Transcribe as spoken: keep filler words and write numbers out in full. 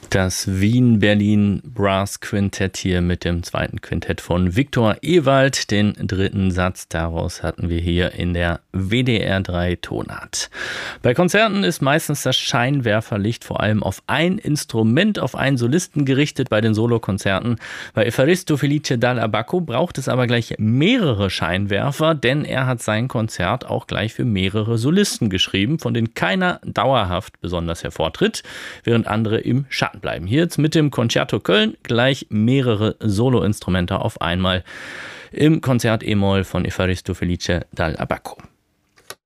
Das Wien-Berlin Brass Quintett hier mit dem zweiten Quintett von Viktor Ewald. Den dritten Satz daraus hatten wir hier in der W D R drei Tonart. Bei Konzerten ist meistens das Scheinwerferlicht vor allem auf ein Instrument, auf einen Solisten gerichtet. Bei den Solokonzerten bei Evaristo Felice Dall'Abaco braucht es aber gleich mehrere Scheinwerfer, denn er hat sein Konzert auch gleich für mehrere Solisten geschrieben, von denen keiner dauerhaft besonders hervortritt, während andere im Schatten bleiben. Hier jetzt mit dem Concerto Köln gleich mehrere Soloinstrumente auf einmal im Konzert E-Moll von Evaristo Felice Dall'Abaco.